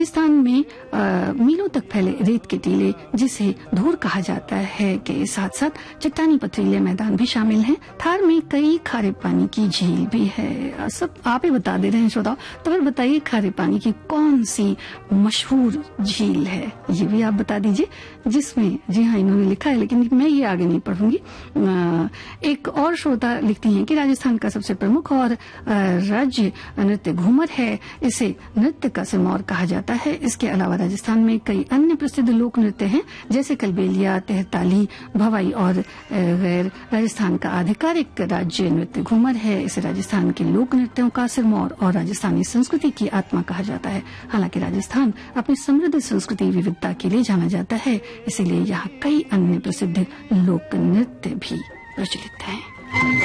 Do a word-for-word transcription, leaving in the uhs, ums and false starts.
राजस्थान में आ, मीलों तक फैले रेत के टीले जिसे धूर कहा जाता है के साथ साथ चट्टानी पथरीले मैदान भी शामिल हैं। थार में कई खारे पानी की झील भी है। सब आप ही बता दे रहे हैं श्रोताओ, तो फिर बताइए खारे पानी की कौन सी मशहूर झील है, ये भी आप बता दीजिए। जिसमें जी हाँ इन्होंने लिखा है, लेकिन मैं ये आगे नहीं पढ़ूंगी। एक और श्रोता लिखती हैं कि राजस्थान का सबसे प्रमुख और राज्य नृत्य घूमर है। इसे नृत्य का सिरमौर कहा जाता है। इसके अलावा राजस्थान में कई अन्य प्रसिद्ध लोक नृत्य हैं, जैसे कलबेलिया, तेहताली, भवाई और गैर। राजस्थान का आधिकारिक राज्य नृत्य घूमर है। इसे राजस्थान के लोक नृत्यों का सिरमौर और राजस्थानी संस्कृति की आत्मा कहा जाता है। हालांकि राजस्थान अपनी समृद्ध संस्कृति विविधता के लिए जाना जाता है, इसीलिए यहाँ कई अन्य प्रसिद्ध लोक नृत्य भी प्रचलित हैं।